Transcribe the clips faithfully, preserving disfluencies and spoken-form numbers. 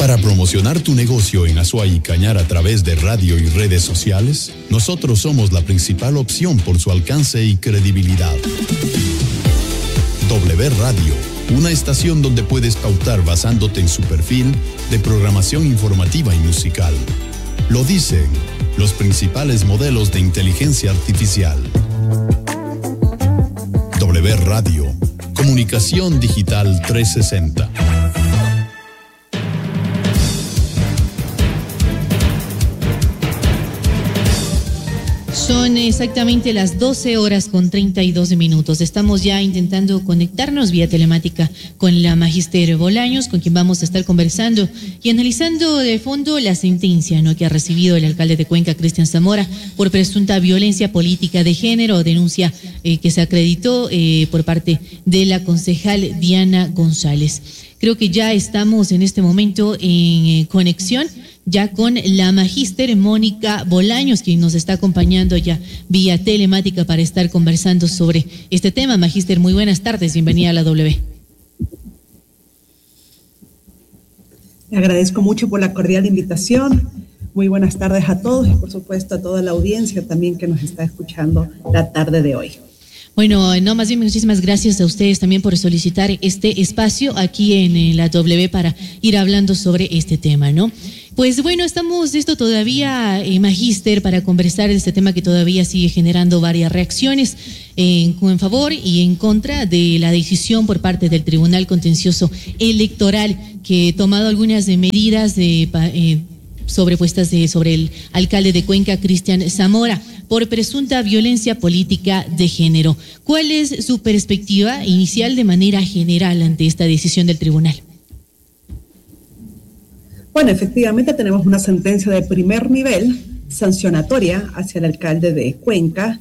Para promocionar tu negocio en Azuay y Cañar a través de radio y redes sociales, nosotros somos la principal opción por su alcance y credibilidad. W Radio, una estación donde puedes pautar basándote en su perfil de programación informativa y musical. Lo dicen los principales modelos de inteligencia artificial. W Radio, comunicación digital trescientos sesenta. Son exactamente las doce horas con treinta y dos minutos. Estamos ya intentando conectarnos vía telemática con la Magister Bolaños, con quien vamos a estar conversando y analizando de fondo la sentencia, ¿no?, que ha recibido el alcalde de Cuenca, Cristian Zamora, por presunta violencia política de género, denuncia eh, que se acreditó eh, por parte de la concejal Diana González. Creo que ya estamos en este momento en eh, conexión ya con la Magíster Mónica Bolaños, quien nos está acompañando ya vía telemática para estar conversando sobre este tema. Magíster, muy buenas tardes, bienvenida a la W. Le agradezco mucho por la cordial invitación. Muy buenas tardes a todos y por supuesto a toda la audiencia también que nos está escuchando la tarde de hoy. Bueno, no, más bien muchísimas gracias a ustedes también por solicitar este espacio aquí en, en la W para ir hablando sobre este tema, ¿no? Pues bueno, estamos esto todavía, eh, Magíster, para conversar de este tema que todavía sigue generando varias reacciones en, en favor y en contra de la decisión por parte del Tribunal Contencioso Electoral, que ha tomado algunas de medidas de, eh, sobrepuestas de, sobre el alcalde de Cuenca, Cristian Zamora, por presunta violencia política de género. ¿Cuál es su perspectiva inicial de manera general ante esta decisión del tribunal? Bueno, efectivamente tenemos una sentencia de primer nivel sancionatoria hacia el alcalde de Cuenca,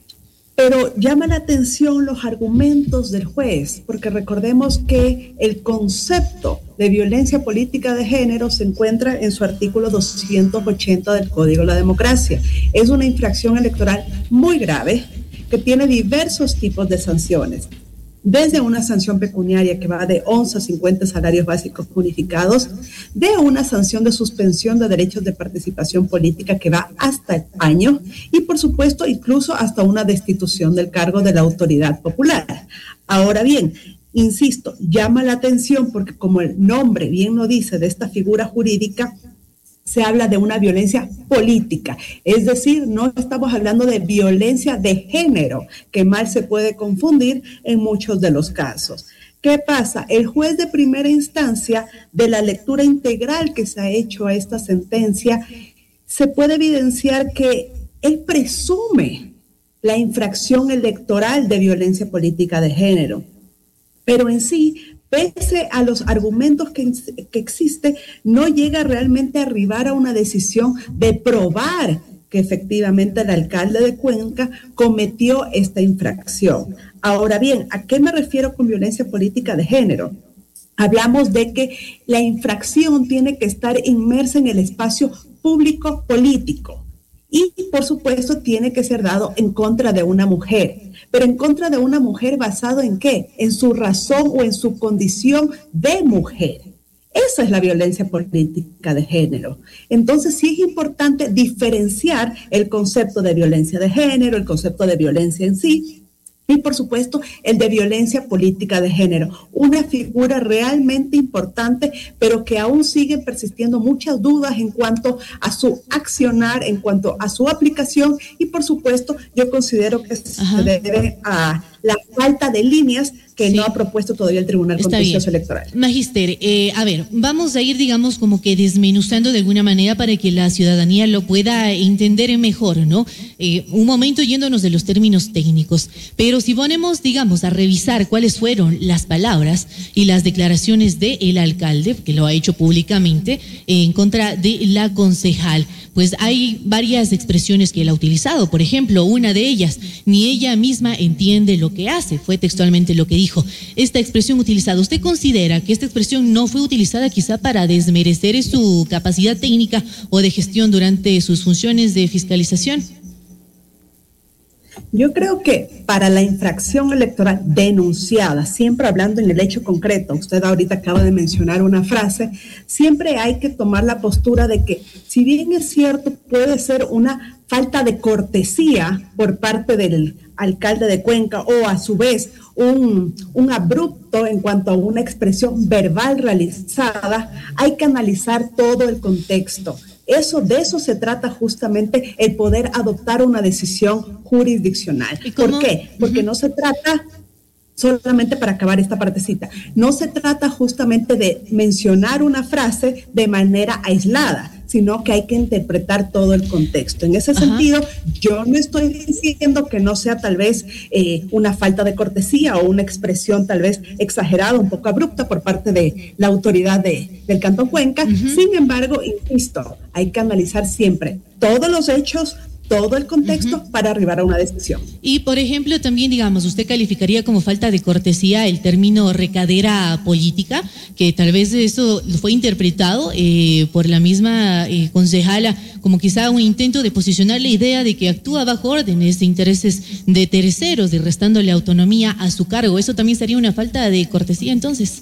pero llama la atención los argumentos del juez, porque recordemos que el concepto de violencia política de género se encuentra en su artículo doscientos ochenta del Código de la Democracia. Es una infracción electoral muy grave que tiene diversos tipos de sanciones, desde una sanción pecuniaria que va de once a cincuenta salarios básicos unificados, de una sanción de suspensión de derechos de participación política que va hasta el año y, por supuesto, incluso hasta una destitución del cargo de la autoridad popular. Ahora bien, insisto, llama la atención porque, como el nombre bien lo dice de esta figura jurídica, se habla de una violencia política, es decir, no estamos hablando de violencia de género, que mal se puede confundir en muchos de los casos. ¿Qué pasa? El juez de primera instancia, de la lectura integral que se ha hecho a esta sentencia, se puede evidenciar que él presume la infracción electoral de violencia política de género, pero en sí, pese a los argumentos que, que existe, no llega realmente a arribar a una decisión de probar que efectivamente el alcalde de Cuenca cometió esta infracción. Ahora bien, ¿a qué me refiero con violencia política de género? Hablamos de que la infracción tiene que estar inmersa en el espacio público político. Y, por supuesto, tiene que ser dado en contra de una mujer. Pero en contra de una mujer basado en ¿qué? En su razón o en su condición de mujer. Esa es la violencia política de género. Entonces, sí es importante diferenciar el concepto de violencia de género, el concepto de violencia en sí, y por supuesto el de violencia política de género, una figura realmente importante, pero que aún siguen persistiendo muchas dudas en cuanto a su accionar, en cuanto a su aplicación, y por supuesto yo considero que Ajá. se debe a la falta de líneas que sí. no ha propuesto todavía el Tribunal Contencioso Electoral. Magíster, eh, a ver, vamos a ir, digamos, como que desmenuzando de alguna manera para que la ciudadanía lo pueda entender mejor, ¿no? Eh, un momento yéndonos de los términos técnicos, pero si ponemos, digamos, a revisar cuáles fueron las palabras y las declaraciones del alcalde, que lo ha hecho públicamente, en contra de la concejal, pues hay varias expresiones que él ha utilizado. Por ejemplo, una de ellas, ni ella misma entiende lo que hace, fue textualmente lo que dijo. Esta expresión utilizada, ¿usted considera que esta expresión no fue utilizada quizá para desmerecer su capacidad técnica o de gestión durante sus funciones de fiscalización? Yo creo que para la infracción electoral denunciada, siempre hablando en el hecho concreto, usted ahorita acaba de mencionar una frase, siempre hay que tomar la postura de que, si bien es cierto, puede ser una falta de cortesía por parte del alcalde de Cuenca o a su vez un, un abrupto en cuanto a una expresión verbal realizada, hay que analizar todo el contexto. Eso, de eso se trata justamente el poder adoptar una decisión jurisdiccional. ¿Por qué? Porque uh-huh. no se trata, solamente para acabar esta partecita, no se trata justamente de mencionar una frase de manera aislada, sino que hay que interpretar todo el contexto. En ese Ajá. sentido, yo no estoy diciendo que no sea tal vez eh, una falta de cortesía o una expresión tal vez exagerada, un poco abrupta por parte de la autoridad de, del Cantón Cuenca. Uh-huh. Sin embargo, insisto, hay que analizar siempre todos los hechos, todo el contexto uh-huh. para arribar a una decisión. Y, por ejemplo, también, digamos, ¿usted calificaría como falta de cortesía el término recadera política? Que tal vez eso fue interpretado eh, por la misma eh, concejala como quizá un intento de posicionar la idea de que actúa bajo órdenes de intereses de terceros, de restándole autonomía a su cargo. ¿Eso también sería una falta de cortesía, entonces?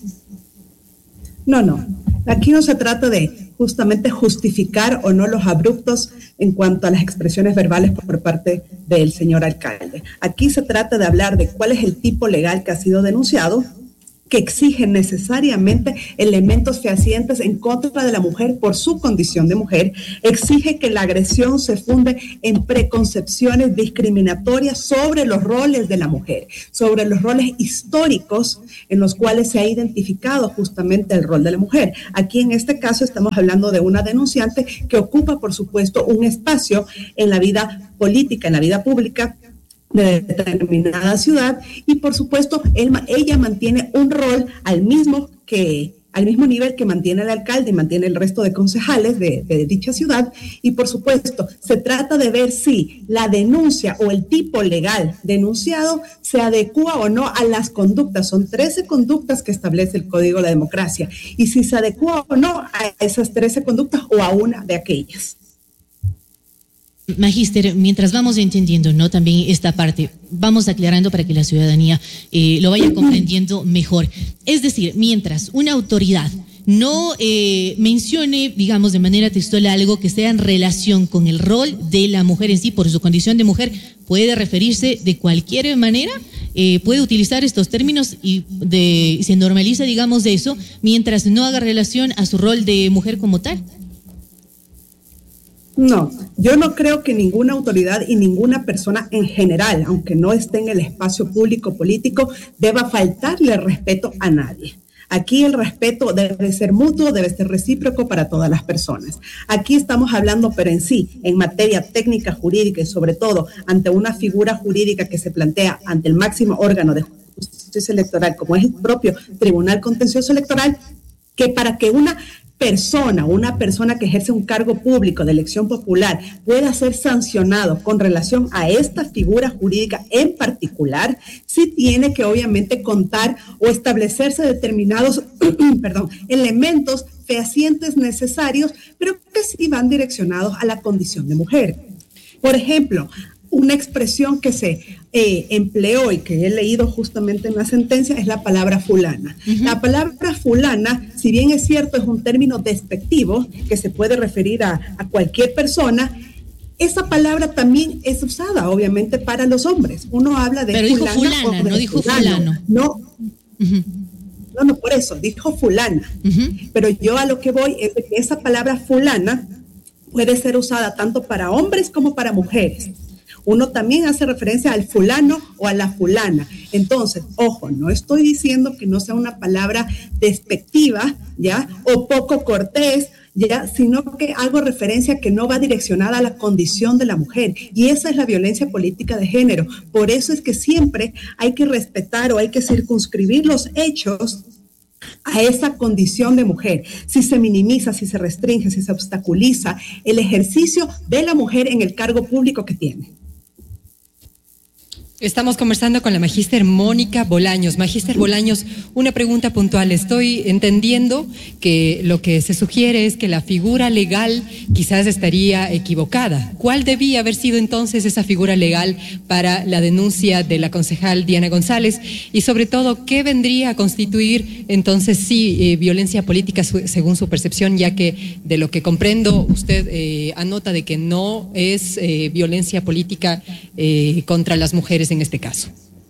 No, no. Aquí no se trata de justamente justificar o no los abruptos en cuanto a las expresiones verbales por parte del señor alcalde. Aquí se trata de hablar de cuál es el tipo legal que ha sido denunciado, que exige necesariamente elementos fehacientes en contra de la mujer por su condición de mujer, exige que la agresión se funde en preconcepciones discriminatorias sobre los roles de la mujer, sobre los roles históricos en los cuales se ha identificado justamente el rol de la mujer. Aquí en este caso estamos hablando de una denunciante que ocupa, por supuesto, un espacio en la vida política, en la vida pública de determinada ciudad y por supuesto él, ella mantiene un rol al mismo que al mismo nivel que mantiene el alcalde y mantiene el resto de concejales de, de dicha ciudad y por supuesto se trata de ver si la denuncia o el tipo legal denunciado se adecua o no a las conductas. Son trece conductas que establece el Código de la Democracia y si se adecua o no a esas trece conductas o a una de aquellas. Magíster, mientras vamos entendiendo, ¿no? También esta parte, vamos aclarando para que la ciudadanía eh, lo vaya comprendiendo mejor. Es decir, mientras una autoridad no eh, mencione, digamos, de manera textual algo que sea en relación con el rol de la mujer en sí, por su condición de mujer, puede referirse de cualquier manera, eh, puede utilizar estos términos y de, se normaliza, digamos, de eso, mientras no haga relación a su rol de mujer como tal. No, yo no creo que ninguna autoridad y ninguna persona en general, aunque no esté en el espacio público político, deba faltarle respeto a nadie. Aquí el respeto debe ser mutuo, debe ser recíproco para todas las personas. Aquí estamos hablando, pero en sí, en materia técnica jurídica y sobre todo ante una figura jurídica que se plantea ante el máximo órgano de justicia electoral, como es el propio Tribunal Contencioso Electoral, que para que una persona, una persona que ejerce un cargo público de elección popular pueda ser sancionado con relación a esta figura jurídica en particular, sí tiene que obviamente contar o establecerse determinados perdón, elementos fehacientes necesarios, pero que sí van direccionados a la condición de mujer. Por ejemplo, una expresión que se eh, empleó y que he leído justamente en la sentencia es la palabra fulana. Uh-huh. La palabra fulana, si bien es cierto, es un término despectivo que se puede referir a, a cualquier persona, esa palabra también es usada, obviamente, para los hombres. Uno habla de Pero fulana. Dijo fulana, o de no dijo fulano. fulano. No. Uh-huh. No, no, por eso, dijo fulana. Uh-huh. Pero yo a lo que voy es de que esa palabra fulana puede ser usada tanto para hombres como para mujeres. Uno también hace referencia al fulano o a la fulana. Entonces, ojo, no estoy diciendo que no sea una palabra despectiva, ¿ya? O poco cortés, ¿ya? Sino que hago referencia que no va direccionada a la condición de la mujer. Y esa es la violencia política de género. Por eso es que siempre hay que respetar o hay que circunscribir los hechos a esa condición de mujer. Si se minimiza, si se restringe, si se obstaculiza el ejercicio de la mujer en el cargo público que tiene. Estamos conversando con la magíster Mónica Bolaños. Magíster Bolaños, una pregunta puntual. Estoy entendiendo que lo que se sugiere es que la figura legal quizás estaría equivocada. ¿Cuál debía haber sido entonces esa figura legal para la denuncia de la concejal Diana González? Y sobre todo, ¿qué vendría a constituir entonces sí eh, violencia política su, según su percepción? Ya que de lo que comprendo usted eh, anota de que no es eh, violencia política eh, contra las mujeres en este caso.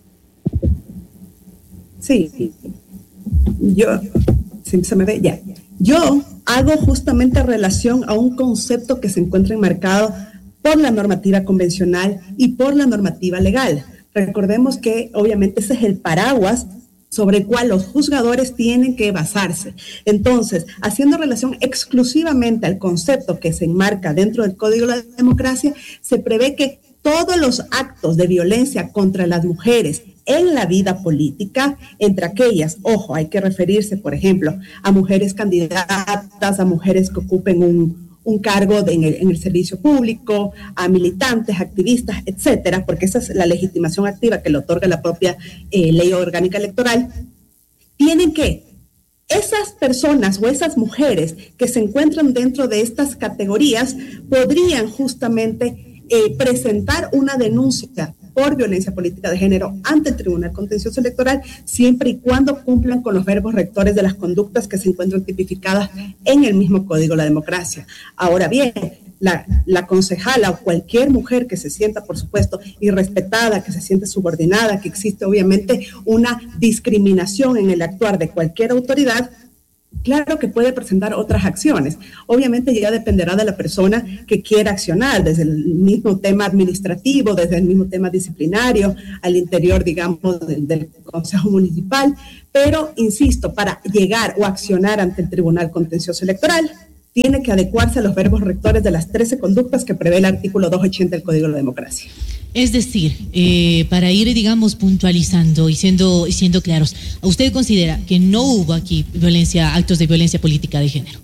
Sí, yo, si se me ve, ya. Yo hago justamente relación a un concepto que se encuentra enmarcado por la normativa convencional y por la normativa legal. Recordemos que obviamente ese es el paraguas sobre el cual los juzgadores tienen que basarse. Entonces, haciendo relación exclusivamente al concepto que se enmarca dentro del Código de la Democracia, se prevé que todos los actos de violencia contra las mujeres en la vida política, entre aquellas, ojo, hay que referirse, por ejemplo, a mujeres candidatas, a mujeres que ocupen un, un cargo de, en, el, en el servicio público, a militantes, activistas, etcétera, porque esa es la legitimación activa que le otorga la propia eh, ley orgánica electoral, tienen que, esas personas o esas mujeres que se encuentran dentro de estas categorías podrían justamente Eh, presentar una denuncia por violencia política de género ante el Tribunal Contencioso Electoral siempre y cuando cumplan con los verbos rectores de las conductas que se encuentran tipificadas en el mismo Código de la Democracia. Ahora bien, la, la concejala o cualquier mujer que se sienta, por supuesto, irrespetada, que se siente subordinada, que existe obviamente una discriminación en el actuar de cualquier autoridad, claro que puede presentar otras acciones. Obviamente ya dependerá de la persona que quiera accionar, desde el mismo tema administrativo, desde el mismo tema disciplinario, al interior, digamos, del, del Consejo Municipal. Pero, insisto, para llegar o accionar ante el Tribunal Contencioso Electoral, tiene que adecuarse a los verbos rectores de las trece conductas que prevé el artículo doscientos ochenta del Código de la Democracia. Es decir, eh, para ir, digamos, puntualizando y siendo, siendo claros, ¿usted considera que no hubo aquí violencia, actos de violencia política de género?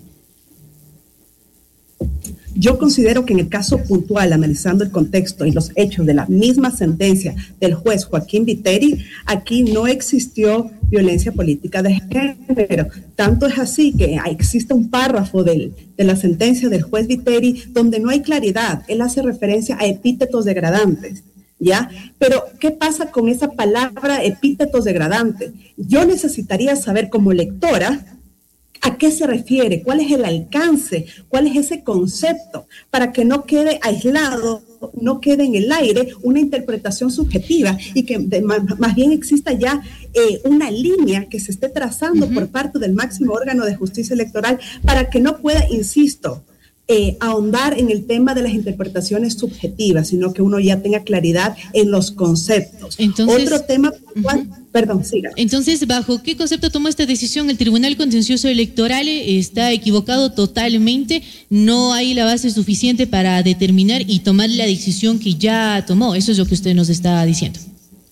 Yo considero que en el caso puntual, analizando el contexto y los hechos de la misma sentencia del juez Joaquín Viteri, aquí no existió violencia política de género. Tanto es así que existe un párrafo del, de la sentencia del juez Viteri donde no hay claridad. Él hace referencia a epítetos degradantes, ¿ya? Pero, ¿qué pasa con esa palabra epítetos degradantes? Yo necesitaría saber como lectora ¿a qué se refiere? ¿Cuál es el alcance? ¿Cuál es ese concepto? Para que no quede aislado, no quede en el aire una interpretación subjetiva y que de, más, más bien exista ya eh, una línea que se esté trazando uh-huh. por parte del máximo órgano de justicia electoral para que no pueda, insisto, Eh, ahondar en el tema de las interpretaciones subjetivas, sino que uno ya tenga claridad en los conceptos. Entonces, otro tema, uh-huh. perdón, siga. Entonces, ¿bajo qué concepto tomó esta decisión el Tribunal Contencioso Electoral? ¿Está equivocado totalmente? ¿No hay la base suficiente para determinar y tomar la decisión que ya tomó? Eso es lo que usted nos está diciendo.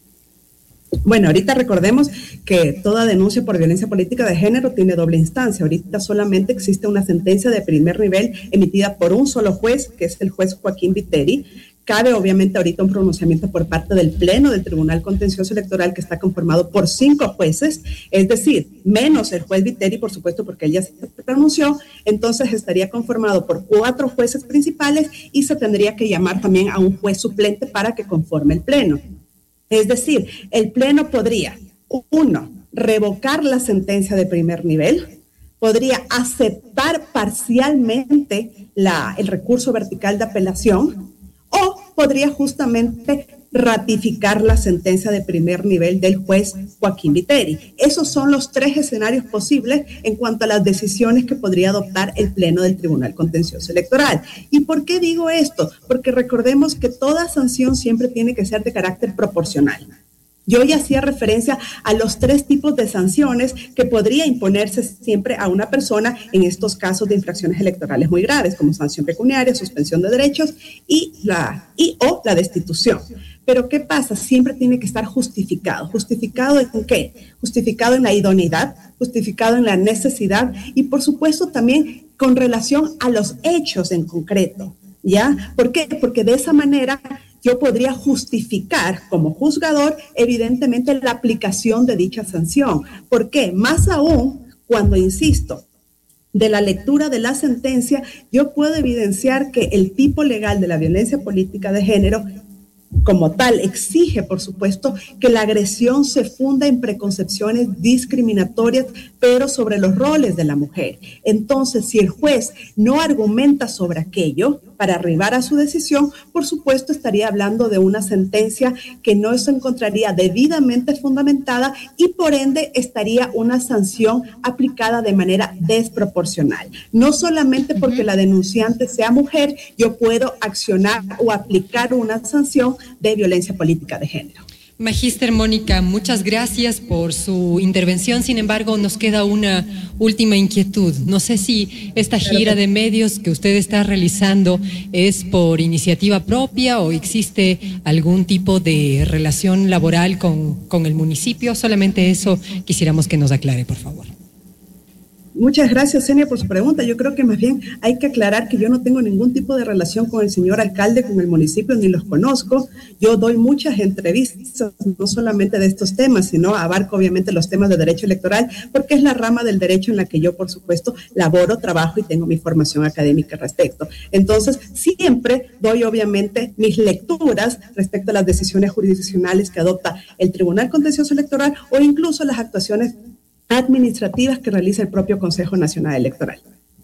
Bueno, ahorita recordemos que toda denuncia por violencia política de género tiene doble instancia. Ahorita solamente existe una sentencia de primer nivel emitida por un solo juez, que es el juez Joaquín Viteri. Cabe obviamente ahorita un pronunciamiento por parte del Pleno del Tribunal Contencioso Electoral, que está conformado por cinco jueces, es decir, menos el juez Viteri, por supuesto, porque él ya se pronunció. Entonces estaría conformado por cuatro jueces principales y se tendría que llamar también a un juez suplente para que conforme el Pleno. Es decir, el Pleno podría, uno, revocar la sentencia de primer nivel, podría aceptar parcialmente la, el recurso vertical de apelación o podría justamente ratificar la sentencia de primer nivel del juez Joaquín Viteri. Esos son los tres escenarios posibles en cuanto a las decisiones que podría adoptar el Pleno del Tribunal Contencioso Electoral. ¿Y por qué digo esto? Porque recordemos que toda sanción siempre tiene que ser de carácter proporcional. Yo ya hacía referencia a los tres tipos de sanciones que podría imponerse siempre a una persona en estos casos de infracciones electorales muy graves, como sanción pecuniaria, suspensión de derechos y, la, y o la destitución. Pero ¿qué pasa? Siempre tiene que estar justificado. ¿Justificado en qué? Justificado en la idoneidad, justificado en la necesidad y, por supuesto, también con relación a los hechos en concreto. ¿Ya? ¿Por qué? Porque de esa manera yo podría justificar como juzgador, evidentemente, la aplicación de dicha sanción. ¿Por qué? Más aún cuando, insisto, de la lectura de la sentencia, yo puedo evidenciar que el tipo legal de la violencia política de género como tal exige, por supuesto, que la agresión se funda en preconcepciones discriminatorias, pero sobre los roles de la mujer. Entonces, si el juez no argumenta sobre aquello para arribar a su decisión, por supuesto estaría hablando de una sentencia que no se encontraría debidamente fundamentada y por ende estaría una sanción aplicada de manera desproporcional. No solamente porque la denunciante sea mujer, yo puedo accionar o aplicar una sanción de violencia política de género. Magíster Mónica, muchas gracias por su intervención. Sin embargo, nos queda una última inquietud. No sé si esta gira de medios que usted está realizando es por iniciativa propia o existe algún tipo de relación laboral con, con el municipio. Solamente eso quisiéramos que nos aclare, por favor. Muchas gracias, Senia, por su pregunta. Yo creo que más bien hay que aclarar que yo no tengo ningún tipo de relación con el señor alcalde, con el municipio, ni los conozco. Yo doy muchas entrevistas, no solamente de estos temas, sino abarco obviamente los temas de derecho electoral, porque es la rama del derecho en la que yo, por supuesto, laboro, trabajo y tengo mi formación académica al respecto. Entonces, siempre doy obviamente mis lecturas respecto a las decisiones jurisdiccionales que adopta el Tribunal Contencioso Electoral o incluso las actuaciones administrativas que realiza el propio Consejo Nacional Electoral.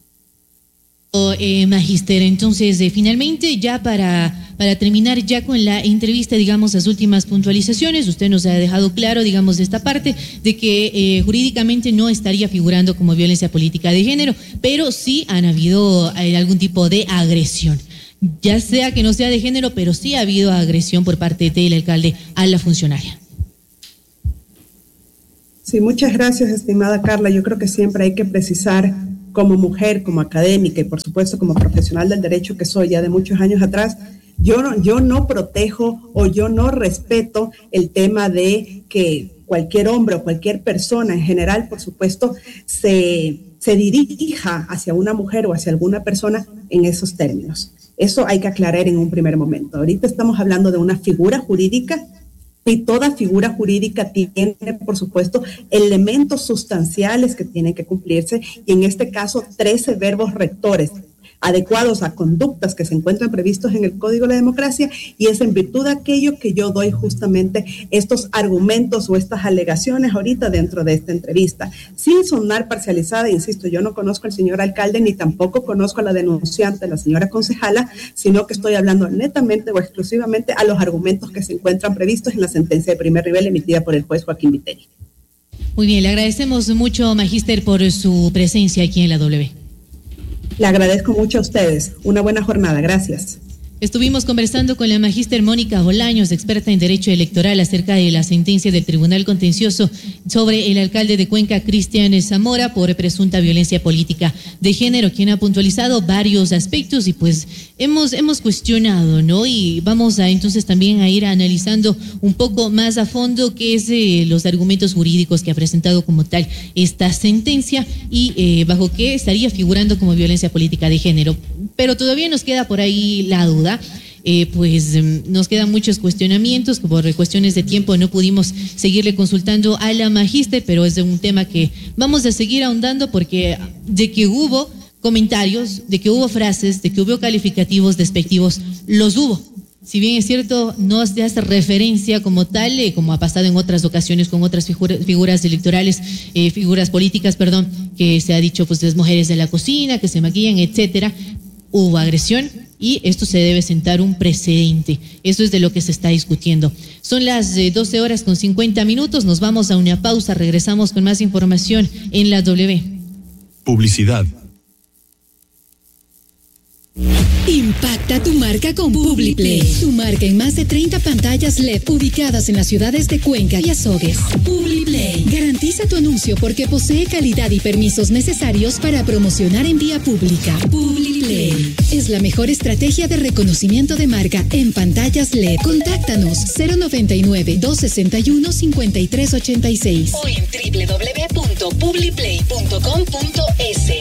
Eh, Magíster, entonces eh, finalmente ya para, para terminar ya con la entrevista, digamos, las últimas puntualizaciones, usted nos ha dejado claro, digamos, de esta parte, de que eh, jurídicamente no estaría figurando como violencia política de género, pero sí han habido eh, algún tipo de agresión, ya sea que no sea de género, pero sí ha habido agresión por parte del alcalde a la funcionaria. Sí, muchas gracias, estimada Carla. Yo creo que siempre hay que precisar, como mujer, como académica y por supuesto como profesional del derecho que soy ya de muchos años atrás, yo no, yo no protejo o yo no respeto el tema de que cualquier hombre o cualquier persona en general, por supuesto, se, se dirija hacia una mujer o hacia alguna persona en esos términos. Eso hay que aclarar en un primer momento. Ahorita estamos hablando de una figura jurídica y toda figura jurídica tiene, por supuesto, elementos sustanciales que tienen que cumplirse y en este caso trece verbos rectores adecuados a conductas que se encuentran previstos en el Código de la Democracia y es en virtud de aquello que yo doy justamente estos argumentos o estas alegaciones ahorita dentro de esta entrevista. Sin sonar parcializada, insisto, yo no conozco al señor alcalde ni tampoco conozco a la denunciante, la señora concejala, sino que estoy hablando netamente o exclusivamente a los argumentos que se encuentran previstos en la sentencia de primer nivel emitida por el juez Joaquín Viteri. Muy bien, le agradecemos mucho, Magíster, por su presencia aquí en la W. Le agradezco mucho a ustedes. Una buena jornada. Gracias. Estuvimos conversando con la magíster Mónica Bolaños, experta en Derecho Electoral, acerca de la sentencia del Tribunal Contencioso sobre el alcalde de Cuenca, Cristian Zamora, por presunta violencia política de género, quien ha puntualizado varios aspectos y pues hemos, hemos cuestionado, ¿no? Y vamos a entonces también a ir analizando un poco más a fondo qué es eh, los argumentos jurídicos que ha presentado como tal esta sentencia y eh, bajo qué estaría figurando como violencia política de género. Pero todavía nos queda por ahí la duda. Eh, pues eh, nos quedan muchos cuestionamientos, que por cuestiones de tiempo no pudimos seguirle consultando a la magíster, pero es un tema que vamos a seguir ahondando porque de que hubo comentarios, de que hubo frases, de que hubo calificativos despectivos, los hubo. Si bien es cierto, no se hace referencia como tal, eh, como ha pasado en otras ocasiones con otras figuras, figuras electorales, eh, figuras políticas, perdón, que se ha dicho pues las mujeres de la cocina, que se maquillan, etcétera. Hubo agresión y esto se debe sentar un precedente. Eso es de lo que se está discutiendo. Son las eh, doce horas con cincuenta minutos. Nos vamos a una pausa. Regresamos con más información en la W. Publicidad. Impacta tu marca con Publiplay. Tu marca en más de treinta pantallas L E D ubicadas en las ciudades de Cuenca y Azogues. Publiplay. Garantiza tu anuncio porque posee calidad y permisos necesarios para promocionar en vía pública. Publiplay es la mejor estrategia de reconocimiento de marca en pantallas L E D. Contáctanos cero noventa y nueve, doscientos sesenta y uno, cincuenta y tres ochenta y seis o en doble u doble u doble u punto publiplay punto com punto es.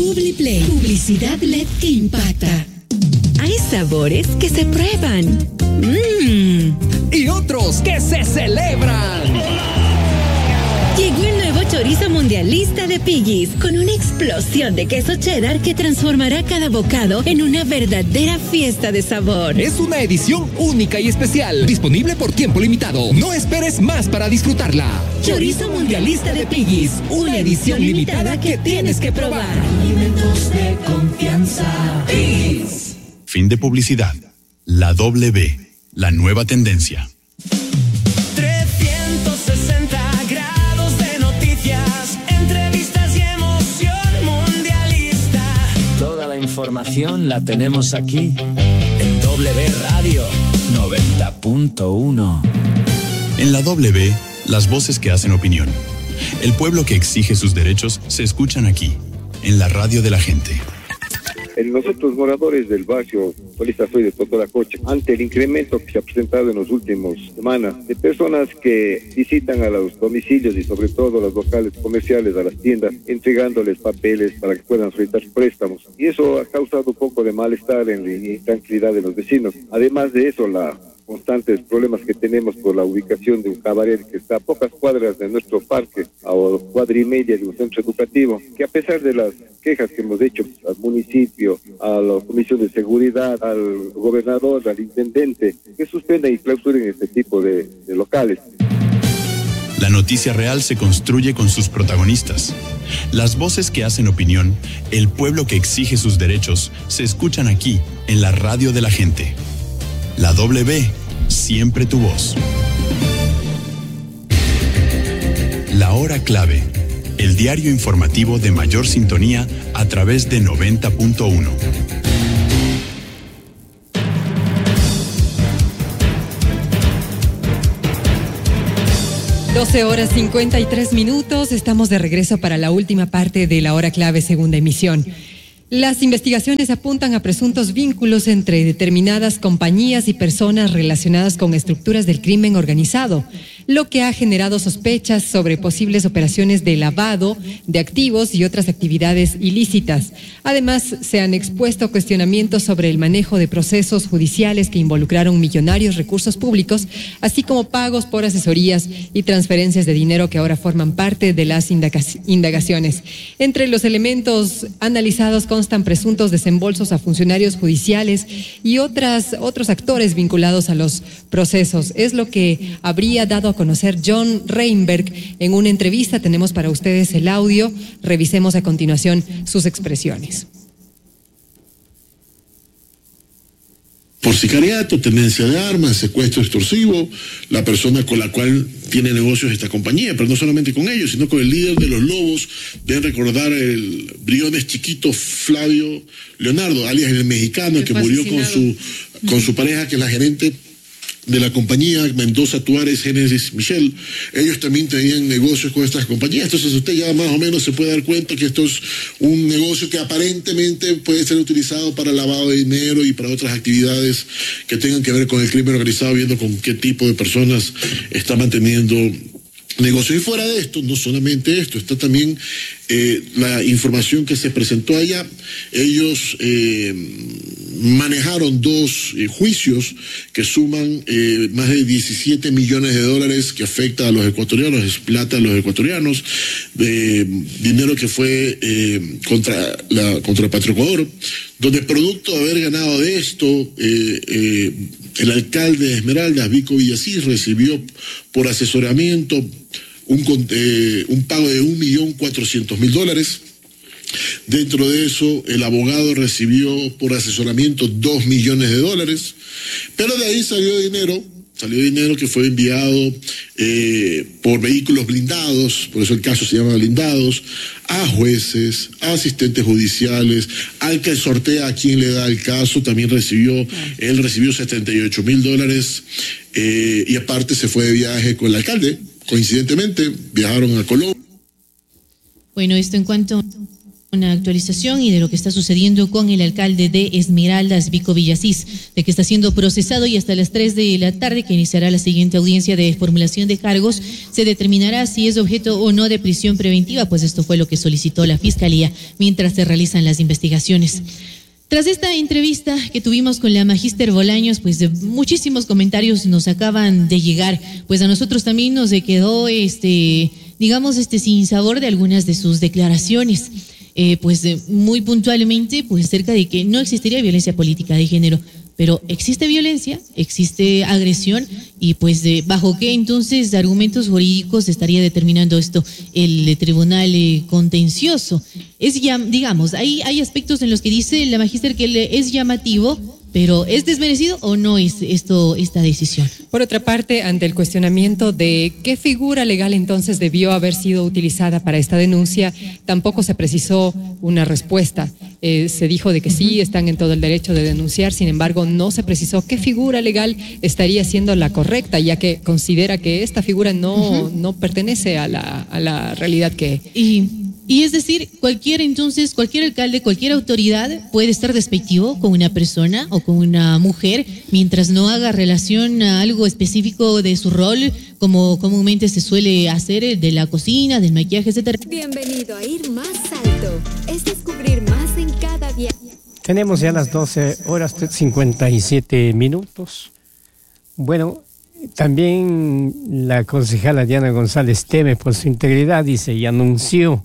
Publiplay. Publicidad L E D que impacta. Hay sabores que se prueban Mmm. Y otros que se celebran. Llegó el nuevo chorizo mundialista de Piggy's, con una explosión de queso cheddar que transformará cada bocado en una verdadera fiesta de sabor. Es una edición única y especial, disponible por tiempo limitado. No esperes más para disfrutarla. Chorizo mundialista de Piggy's, una edición limitada que tienes que probar. Alimentos de confianza. Piggy's. Fin de publicidad. La W, la nueva tendencia. trescientos sesenta grados de noticias, entrevistas y emoción mundialista. Toda la información la tenemos aquí en W Radio noventa punto uno. En la W, las voces que hacen opinión. El pueblo que exige sus derechos se escuchan aquí, en la radio de la gente. Nosotros, moradores del barrio Solista Soy de Totoracocha, ante el incremento que se ha presentado en las últimas semanas de personas que visitan a los domicilios y sobre todo a los locales comerciales, a las tiendas, entregándoles papeles para que puedan solicitar préstamos. Y eso ha causado un poco de malestar en la intranquilidad de los vecinos. Además de eso, la constantes problemas que tenemos por la ubicación de un cabaret que está a pocas cuadras de nuestro parque, a cuadra y media de un centro educativo, que a pesar de las quejas que hemos hecho al municipio, a la Comisión de Seguridad, al gobernador, al intendente, que suspendan y clausuren este tipo de, de locales. La noticia real se construye con sus protagonistas. Las voces que hacen opinión, el pueblo que exige sus derechos, se escuchan aquí, en la radio de la gente. La W, siempre tu voz. La hora clave, el diario informativo de mayor sintonía a través de noventa punto uno. doce horas cincuenta y tres minutos, estamos de regreso para la última parte de la hora clave, segunda emisión. Las investigaciones apuntan a presuntos vínculos entre determinadas compañías y personas relacionadas con estructuras del crimen organizado, lo que ha generado sospechas sobre posibles operaciones de lavado de activos y otras actividades ilícitas. Además, se han expuesto cuestionamientos sobre el manejo de procesos judiciales que involucraron millonarios recursos públicos, así como pagos por asesorías y transferencias de dinero que ahora forman parte de las indagaciones. Entre los elementos analizados constan presuntos desembolsos a funcionarios judiciales y otras, otros actores vinculados a los procesos. Es lo que habría dado a conocer John Reinberg en una entrevista. Tenemos para ustedes el audio. Revisemos a continuación sus expresiones. Por sicariato, tenencia de armas, secuestro extorsivo, la persona con la cual tiene negocios esta compañía, pero no solamente con ellos, sino con el líder de los Lobos. Deben recordar el briones chiquito Flavio Leonardo, alias el mexicano, que murió con su, con su pareja, que es la gerente de la compañía Mendoza Tuárez Génesis Michel. Ellos también tenían negocios con estas compañías. Entonces usted ya más o menos se puede dar cuenta que esto es un negocio que aparentemente puede ser utilizado para lavado de dinero y para otras actividades que tengan que ver con el crimen organizado, viendo con qué tipo de personas está manteniendo negocios. Y fuera de esto, no solamente esto, está también eh, la información que se presentó allá. Ellos eh, manejaron dos eh, juicios que suman eh, más de diecisiete millones de dólares que afecta a los ecuatorianos, es plata a los ecuatorianos, de dinero que fue eh, contra la contra Petroecuador, donde producto de haber ganado de esto, eh, eh, el alcalde de Esmeraldas, Vico Villasís, recibió por asesoramiento un, eh, un pago de un millón cuatrocientos mil dólares. Dentro de eso, el abogado recibió por asesoramiento dos millones de dólares, pero de ahí salió dinero, salió dinero que fue enviado eh, por vehículos blindados, por eso el caso se llama blindados, a jueces, a asistentes judiciales, al que sortea a quien le da el caso, también recibió, él recibió setenta y ocho mil dólares, eh, y aparte se fue de viaje con el alcalde, coincidentemente, viajaron a Colombia. Bueno, esto en cuanto una actualización y de lo que está sucediendo con el alcalde de Esmeraldas, Vico Villasís, de que está siendo procesado y hasta las tres de la tarde, que iniciará la siguiente audiencia de formulación de cargos, se determinará si es objeto o no de prisión preventiva, pues esto fue lo que solicitó la Fiscalía mientras se realizan las investigaciones. Tras esta entrevista que tuvimos con la Magíster Bolaños, pues de muchísimos comentarios nos acaban de llegar, pues a nosotros también nos quedó, este, digamos, este sin sabor de algunas de sus declaraciones, eh, pues eh, muy puntualmente, pues acerca de que no existiría violencia política de género, pero existe violencia, existe agresión y pues de, bajo qué entonces argumentos jurídicos estaría determinando esto el tribunal eh, contencioso. Es ya, digamos, hay, hay aspectos en los que dice la magíster que es llamativo, pero ¿es desmerecido o no es esto esta decisión? Por otra parte, ante el cuestionamiento de qué figura legal entonces debió haber sido utilizada para esta denuncia, tampoco se precisó una respuesta. Eh, se dijo de que sí, están en todo el derecho de denunciar, sin embargo, no se precisó qué figura legal estaría siendo la correcta, ya que considera que esta figura no, uh-huh. no pertenece a la, a la realidad que... Y... Y es decir, cualquier entonces, cualquier alcalde, cualquier autoridad puede estar despectivo con una persona o con una mujer mientras no haga relación a algo específico de su rol, como comúnmente se suele hacer, de la cocina, del maquillaje, etcétera. Bienvenido a Ir Más Alto. Es descubrir más en cada día. Tenemos ya las doce horas cincuenta y siete minutos. Bueno, también la concejala Diana González teme por su integridad, dice, y anunció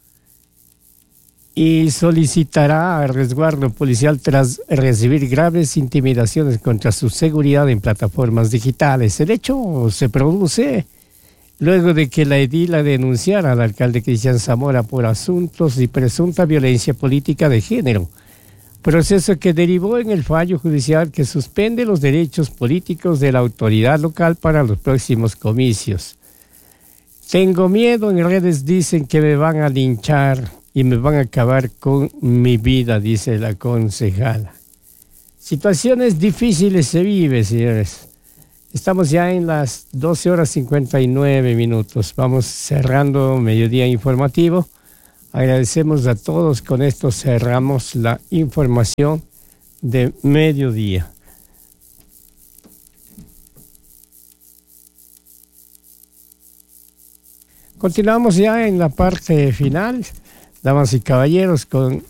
y solicitará resguardo policial tras recibir graves intimidaciones contra su seguridad en plataformas digitales. El hecho se produce luego de que la edila denunciara al alcalde Cristian Zamora por asuntos de presunta violencia política de género, proceso que derivó en el fallo judicial que suspende los derechos políticos de la autoridad local para los próximos comicios. Tengo miedo, en redes dicen que me van a linchar y me van a acabar con mi vida, dice la concejala. Situaciones difíciles se viven, señores. Estamos ya en las doce horas cincuenta y nueve minutos. Vamos cerrando mediodía informativo. Agradecemos a todos. Con esto cerramos la información de mediodía. Continuamos ya en la parte final. Damas y caballeros, con